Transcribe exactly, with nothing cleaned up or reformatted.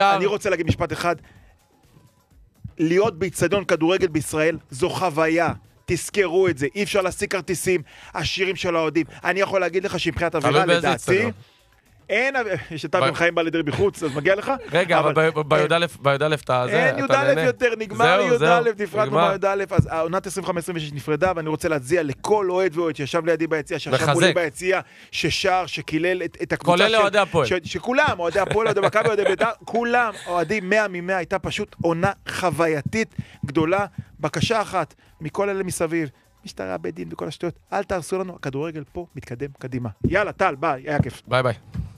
אני רוצה להגיד משפט אחד, להיות באצטדיון כדורגל בישראל זו חוויה, תזכרו את זה, אי אפשר להשיג כרטיסים, השירים של האוהדים, אני יכול להגיד לך שמבחינת אווירה לדעתי, אין, שתתם חיים בא לדרבי חוץ, אז מגיע לך? רגע, אבל בי"א אתה זה, אין י"א יותר, נגמר י"א, נפרדנו בי"א, אז העונת עשרים וחמש עשרים ושש נפרדה, ואני רוצה להציע לכל אוהד ואוהד שישב לידי ביציע, שישב מולי ביציע, ששר, שקילל את הקבוצה, כולל אוהדי הפועל. שכולם, אוהדי הפועל, אוהדי מכבי, אוהדי בית"ר, כולם, אוהדים מאה ממאה, הייתה פשוט עונה חווייתית גדולה, בקשה אחת, מכל אלה מסביב, משטרה, בית דין וכל השטויות, אל תהרסו לנו, הכדורגל פה מתקדם קדימה. יאללה, טל, ביי, היה כיף. ביי ביי.